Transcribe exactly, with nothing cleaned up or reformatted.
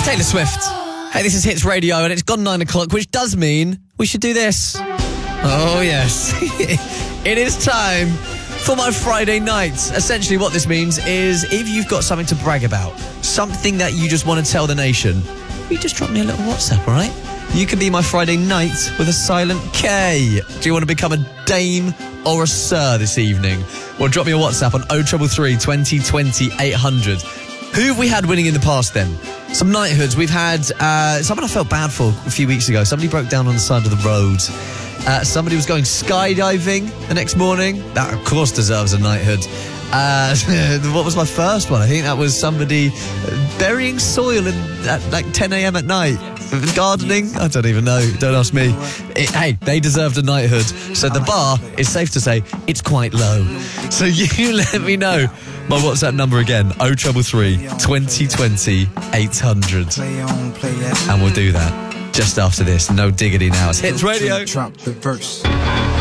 Taylor Swift. Hey, this is Hits Radio, and it's gone nine o'clock, which does mean we should do this. Oh, yes. It is time for my Friday nights. Essentially, what this means is if you've got something to brag about, something that you just want to tell the nation, you just drop me a little WhatsApp, all right? You can be my Friday night with a silent K. Do you want to become a dame or a sir this evening? Well, drop me a WhatsApp on oh three three, twenty twenty, eight hundred. Who have we had winning in the past then? Some knighthoods. We've had uh, someone I felt bad for a few weeks ago. Somebody broke down on the side of the road. Uh, somebody was going skydiving the next morning. That, of course, deserves a knighthood. Uh, what was my first one? I think that was somebody burying soil in, at like ten a.m. at night. Gardening? I don't even know. Don't ask me. It, hey, they deserved a knighthood. So the bar is safe to say it's quite low. So you let me know. My WhatsApp number again, oh three three, twenty twenty, eight hundred. And we'll do that just after this. No diggity now. It's Hits Radio. Drop the verse.